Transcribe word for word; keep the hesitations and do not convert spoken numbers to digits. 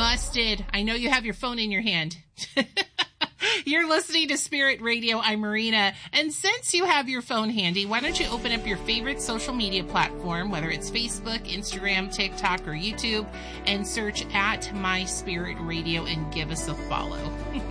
Busted. I know you have your phone in your hand. You're listening to Spirit Radio. I'm Marina. And since you have your phone handy, why don't you open up your favorite social media platform, whether it's Facebook, Instagram, TikTok, or YouTube, and search at My Spirit Radio and give us a follow.